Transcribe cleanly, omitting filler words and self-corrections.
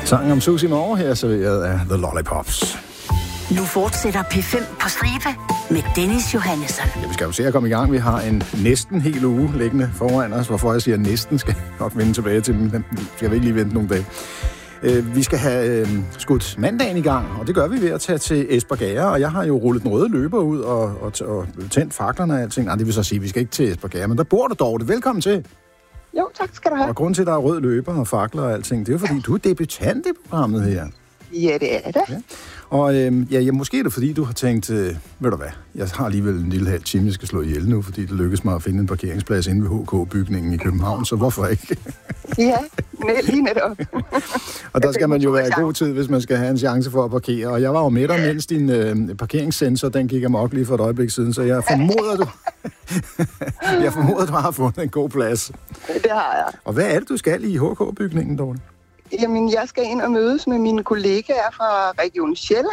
Sangen om Susie Moore her serveret af The Lollipops. Nu fortsætter P5 på stribe med Dennis Johannesson. Ja, vi skal jo se at komme i gang. Vi har en næsten hel uge liggende foran os. Hvorfor jeg siger næsten, skal jeg nok vende tilbage til dem. Skal vi ikke lige vente nogle dage. Vi skal have skudt mandagen i gang, og det gør vi ved at tage til Espergærde, og jeg har jo rullet den røde løber ud og tændt faklerne og alting. Nej, det vil så sige, at vi skal ikke til Espergærde, men der bor du dog. Velkommen til. Jo, tak skal du have. Og grunden til, at der er rød løber og fakler og alting, det er jo fordi, du er debutant i programmet her. Ja, det er det. Ja. Og måske er det fordi, du har tænkt, ved du hvad, jeg har alligevel en lille halv time, jeg skal slå ihjel nu, fordi det lykkedes mig at finde en parkeringsplads inde ved HK-bygningen i København, så hvorfor ikke? Ja, lige netop. Og der skal man jo være i god tid, hvis man skal have en chance for at parkere. Og jeg var jo med dig, mens din parkeringssensor, den gik amok lige for et øjeblik siden, så jeg formoder, du har fundet en god plads. Det har jeg. Og hvad er det, du skal i HK-bygningen, Dorte? Jamen, jeg skal ind og mødes med mine kollegaer fra Region Sjælland,